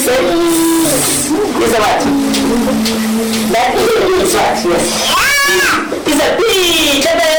said, is a what? That is what? Yes. It's a P.